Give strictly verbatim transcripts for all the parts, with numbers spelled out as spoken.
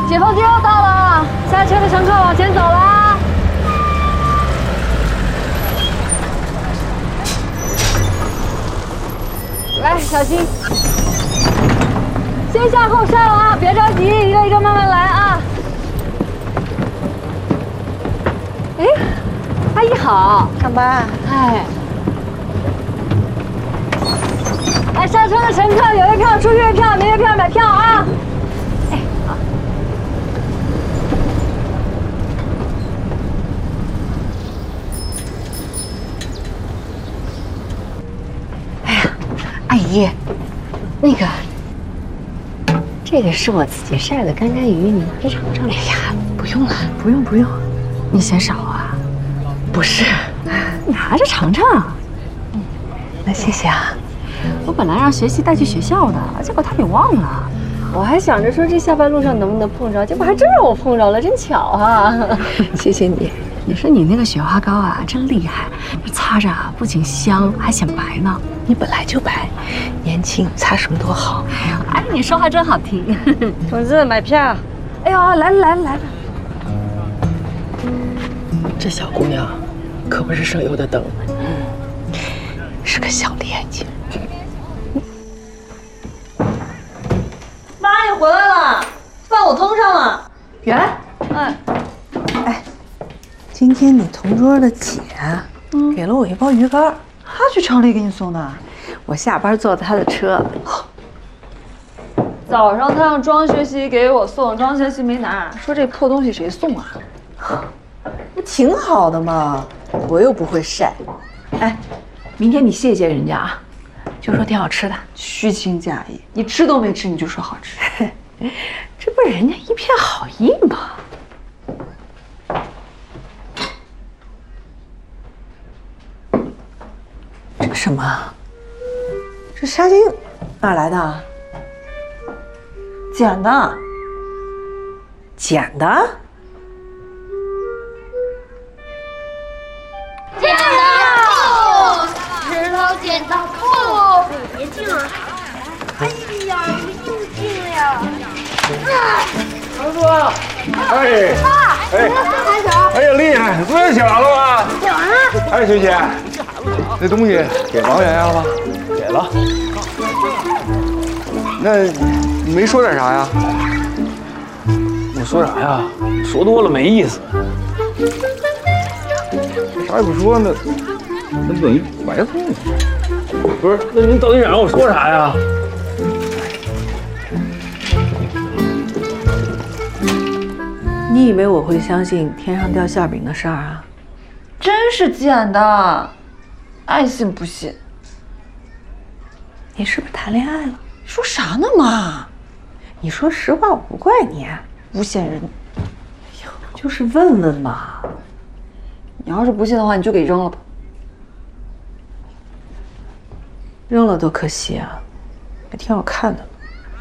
解放军要到了，下车的乘客往前走啦！来，小心，先下后上啊，别着急，一个一个慢慢来啊。哎，阿姨好， 上班。 哎，哎，上车的乘客有月票出月票，没月票买票啊。哎，好。哎呀，阿姨，那个，这个是我自己晒的干干鱼，你可以尝尝。哎呀，不用了，不用不用，你嫌少啊？不是，拿着尝尝。嗯，那谢谢啊。我本来让学习带去学校的，结果他给忘了。我还想着说这下班路上能不能碰着，结果还真让我碰着了，真巧啊！谢谢你。你说你那个雪花膏啊，真厉害，擦着啊不仅香，还显白呢。 你本来就白，年轻擦什么多好。 哎，你说话真好听。 同志买票。 哎呦，来了来了来了。 这小姑娘可不是省油的灯，嗯，是个小烈精。 妈，你回来了，饭我腾上了。 圆， 哎， 哎，今天你同桌的姐给了我一包鱼干， 她去城里给你送的。 我下班坐她的车。 早上她让庄学习给我送，庄学习没拿，说这破东西谁送啊？ 不挺好的吗？我又不会晒。哎，明天你谢谢人家啊，就说挺好吃的。 虚情假意，你吃都没吃你就说好吃， 这不是人家一片好意吗？这什么？这纱巾哪来的？ 捡的。 捡的？ 剪刀布，石头剪刀布，别进了！哎呀，又进了！ 唐叔，哎， 爸， 哎， 抬手！ 哎呀，厉害，作业写完了吗？ 写完了。 哎，学姐，那东西给王媛媛了吗？给了。那你没说点啥呀？ 我说啥呀？说多了没意思。 啥也不说，那那等于白送了。 不是，那您到底想让我说啥呀？ 你以为我会相信天上掉馅饼的事儿啊？ 真是捡的，爱信不信。 你是不是谈恋爱了？ 说啥呢，妈？ 你说实话，我不怪你。 诬陷人。 就是问问嘛。 你要是不信的话，你就给扔了吧。 扔了多可惜啊，还挺好看的。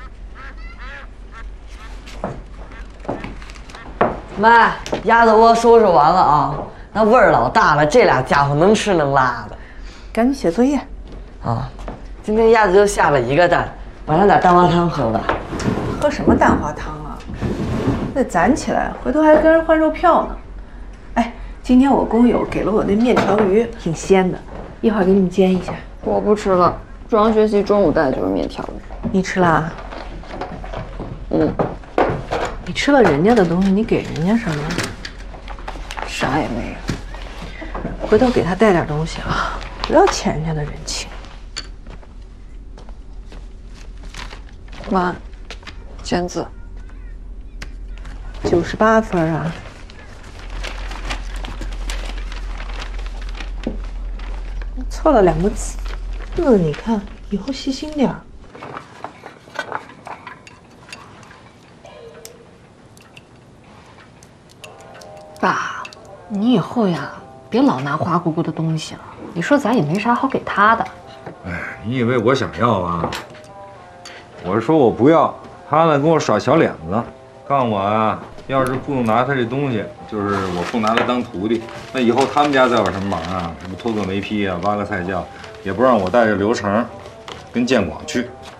妈，鸭子窝收拾完了啊，那味儿老大了，这俩家伙能吃能拉的。 赶紧写作业。 啊，今天鸭子就下了一个蛋，晚上点蛋花汤喝吧。 喝什么蛋花汤啊？得攒起来，回头还跟人换肉票呢。哎，今天我工友给了我那面条鱼，挺鲜的，一会儿给你们煎一下。 我不吃了，庄学习中午带的就是面条鱼。 你吃啦？ 嗯。 你吃了人家的东西，你给人家什么？ 啥也没有。 回头给他带点东西啊，不要欠人家的人情。 妈，签字。 九十八分啊！错了两个字，那你看以后细心点儿。 爸，你以后呀，别老拿花姑姑的东西了。你说咱也没啥好给她的。 哎，你以为我想要啊？我是说我不要，他呢跟我耍小脸子，告诉我啊，要是不拿他这东西，就是我不拿他当徒弟，那以后他们家再有什么忙啊，什么拖个煤坯啊，挖个菜窖，也不让我带着刘成跟建广去。